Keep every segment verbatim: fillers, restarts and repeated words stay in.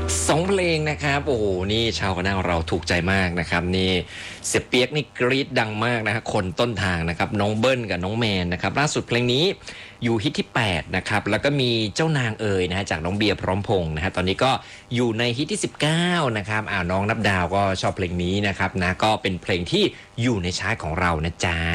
สองเพลงนะครับโอ้โหนี่ชาวคณะเราถูกใจมากนะครับนี่เสียเปียกนี่กรี๊ดดังมากนะฮะคนต้นทางนะครับน้องเบิ้ลกับน้องแมนนะครับล่าสุดเพลงนี้อยู่ฮิตที่แปดนะครับแล้วก็มีเจ้านางเอ๋ยนะฮะจากน้องเบียร์พร้อมพงษ์นะฮะตอนนี้ก็อยู่ในฮิตที่สิบเก้านะครับอ้าวน้องนับดาวก็ชอบเพลงนี้นะครับนะก็เป็นเพลงที่อยู่ในชาร์ตของเรานะจ๊ะ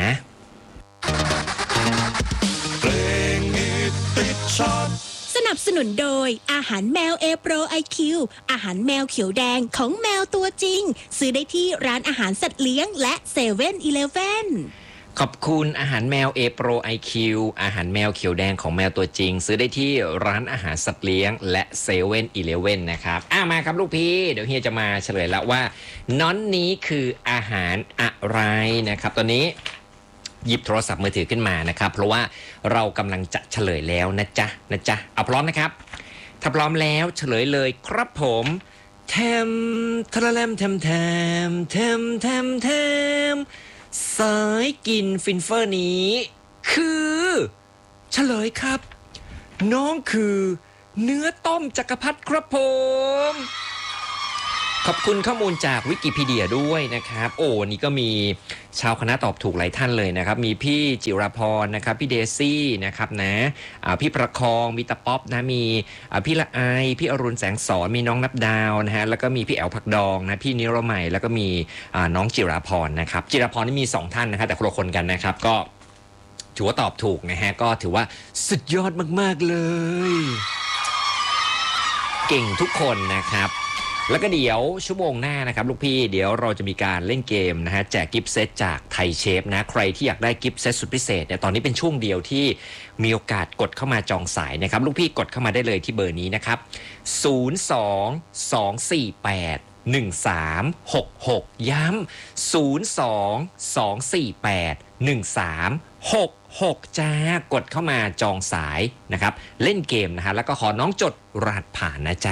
เพลงนี้ติดชาร์ตสนับสนุนโดยอาหารแมวเอโปรไอคิวอาหารแมวเขียวแดงของแมวตัวจริงซื้อได้ที่ร้านอาหารสัตว์เลี้ยงและเซเว่นอีเลฟเว่นขอบคุณอาหารแมว A Pro ไอ คิว อาหารแมวเขียวแดงของแมวตัวจริงซื้อได้ที่ร้านอาหารสัตว์เลี้ยงและเซเว่นอีเลฟเว่นนะครับอ่ะมาครับลูกพี่เดี๋ยวเฮียจะมาเฉลยแล้วว่าน้อนนี้คืออาหารอะไรนะครับตอนนี้หยิบโทรศัพท์มือถือขึ้นมานะครับเพราะว่าเรากำลังจะเฉลยแล้วนะจ๊ะนะจ๊ะเอาพร้อมนะครับถ้าพร้อมแล้วเฉลยเลยครับผมแทมทะละแลมแทมแทมแทมแทมแทมสายกินฟินเฟอร์นี้คือเฉลยครับน้องคือเนื้อต้มจักรพรรดิครับผมขอบคุณข้อมูลจากวิกิพีเดียด้วยนะครับโอ้นี่ก็มีชาวคณะตอบถูกหลายท่านเลยนะครับมีพี่จิราพรนะครับพี่เดซี่นะครับนะพี่ประคองมีตะป๊อปนะมีพี่ละไอพี่อรุณแสงสอนมีน้องนับดาวนะฮะแล้วก็มีพี่แอลผักดองนะพี่นิรมัยแล้วก็มีน้องจิราพรนะครับจิราพรนี่มีสองท่านนะครับแต่คนละคนกันนะครับก็ถือว่าตอบถูกนะฮะก็ถือว่าสุดยอดมากๆเลยเก่งทุกคนนะครับแล้วก็เดี๋ยวชั่วโมงหน้านะครับลูกพี่เดี๋ยวเราจะมีการเล่นเกมนะฮะแจกกิฟต์เซตจากไทยเชฟนะใครที่อยากได้กิฟต์เซตสุดพิเศษเนี่ยตอนนี้เป็นช่วงเดียวที่มีโอกาสกดเข้ามาจองสายนะครับลูกพี่กดเข้ามาได้เลยที่เบอร์นี้นะครับศูนย์ สอง สอง สี่ แปด หนึ่ง สาม หก หกย้ำศูนย์ สอง สอง สี่ แปด หนึ่ง สาม หก หกจ้ากดเข้ามาจองสายนะครับเล่นเกมนะฮะแล้วก็ขอน้องจดรหัสผ่านนะจ๊ะ